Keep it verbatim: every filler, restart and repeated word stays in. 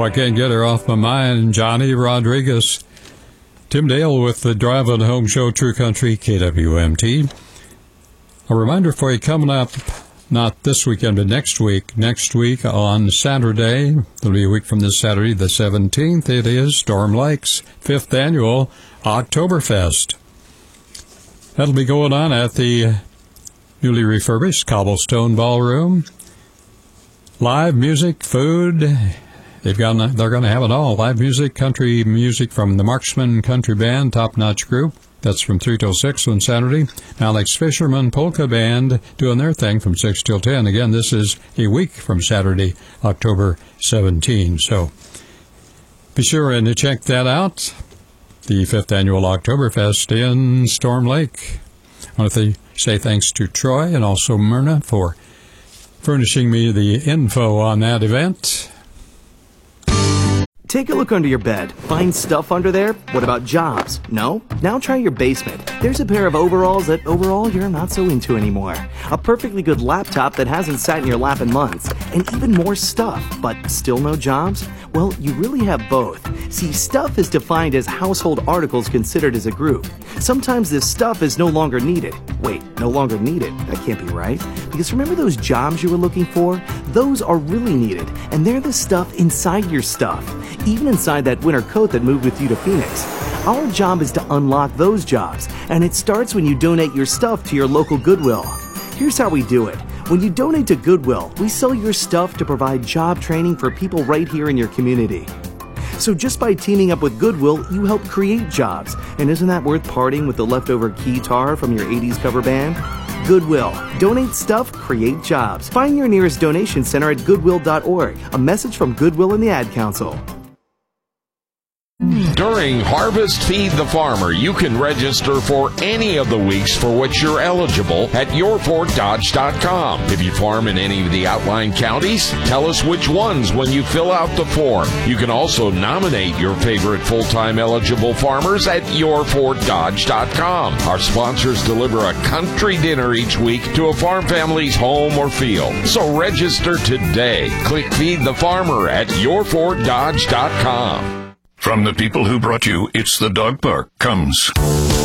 I Can't Get Her Off My Mind, Johnny Rodriguez. Tim Dale with the Driving Home Show, True Country, K W M T. A reminder for you coming up, not this weekend, but next week. Next week on Saturday, it'll be a week from this Saturday, the seventeenth, it is Storm Lake's fifth annual Oktoberfest. That'll be going on at the newly refurbished Cobblestone Ballroom. Live music, food, they've got, they're going to have it all. Live music, country music from the Marksman Country Band, top-notch group. That's from three till six on Saturday. Alex Fisherman Polka Band doing their thing from six till ten. Again, this is a week from Saturday, October seventeenth. So be sure and check that out. The fifth annual Oktoberfest in Storm Lake. I want to say thanks to Troy and also Myrna for furnishing me the info on that event. Take a look under your bed. Find stuff under there? What about jobs? No? Now try your basement. There's a pair of overalls that overall you're not so into anymore. A perfectly good laptop that hasn't sat in your lap in months. And even more stuff, but still no jobs? Well, you really have both. See, stuff is defined as household articles considered as a group. Sometimes this stuff is no longer needed. Wait, no longer needed? That can't be right. Because remember those jobs you were looking for? Those are really needed, and they're the stuff inside your stuff. Even inside that winter coat that moved with you to Phoenix. Our job is to unlock those jobs, and it starts when you donate your stuff to your local Goodwill. Here's how we do it. When you donate to Goodwill, we sell your stuff to provide job training for people right here in your community. So just by teaming up with Goodwill, you help create jobs. And isn't that worth parting with the leftover guitar from your eighties cover band? Goodwill. Donate stuff, create jobs. Find your nearest donation center at goodwill dot org. A message from Goodwill and the Ad Council. During Harvest Feed the Farmer, you can register for any of the weeks for which you're eligible at your fort dodge dot com. If you farm in any of the outlying counties, tell us which ones when you fill out the form. You can also nominate your favorite full-time eligible farmers at your fort dodge dot com. Our sponsors deliver a country dinner each week to a farm family's home or field. So register today. Click Feed the Farmer at your fort dodge dot com. From the people who brought you It's the Dog Park comes